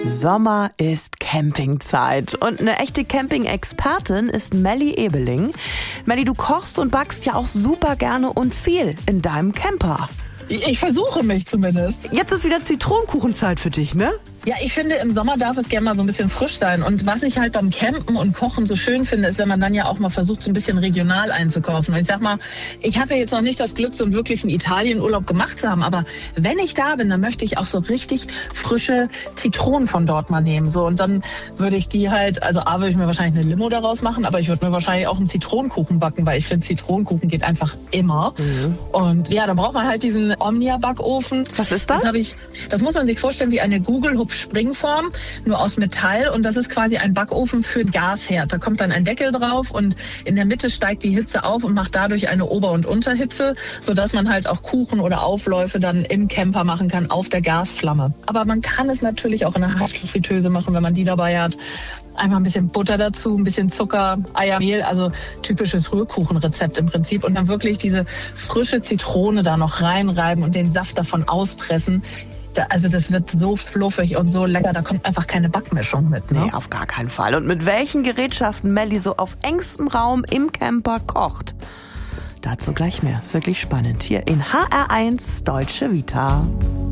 Sommer ist Campingzeit und eine echte Camping-Expertin ist Melli Ebeling. Melli, du kochst und backst ja auch super gerne und viel in deinem Camper. Ich versuche mich zumindest. Jetzt ist wieder Zitronenkuchenzeit für dich, ne? Ja, ich finde, im Sommer darf es gerne mal so ein bisschen frisch sein. Und was ich halt beim Campen und Kochen so schön finde, ist, wenn man dann ja auch mal versucht, so ein bisschen regional einzukaufen. Und ich sag mal, ich hatte jetzt noch nicht das Glück, so einen wirklichen Italienurlaub gemacht zu haben. Aber wenn ich da bin, dann möchte ich auch so richtig frische Zitronen von dort mal nehmen. So, und dann würde ich die halt, also A, würde ich mir wahrscheinlich eine Limo daraus machen, aber ich würde mir wahrscheinlich auch einen Zitronenkuchen backen, weil ich finde, Zitronenkuchen geht einfach immer. Und ja, dann braucht man halt diesen Omnia-Backofen. Was ist das? Das muss man sich vorstellen wie eine Google-Hub-Springform, nur aus Metall. Und das ist quasi ein Backofen für Gasherd. Da kommt dann ein Deckel drauf und in der Mitte steigt die Hitze auf und macht dadurch eine Ober- und Unterhitze, sodass man halt auch Kuchen oder Aufläufe dann im Camper machen kann auf der Gasflamme. Aber man kann es natürlich auch in einer Heißluftfritteuse machen, wenn man die dabei hat. Einfach ein bisschen Butter dazu, ein bisschen Zucker, Eier, Mehl, also typisches Rührkuchenrezept im Prinzip. Und dann wirklich diese frische Zitrone da noch reinreiben und den Saft davon auspressen. Also das wird so fluffig und so lecker, da kommt einfach keine Backmischung mit. Ne? Nee, auf gar keinen Fall. Und mit welchen Gerätschaften Melli so auf engstem Raum im Camper kocht? Dazu gleich mehr. Ist wirklich spannend. Hier in HR1 Deutsche Vita.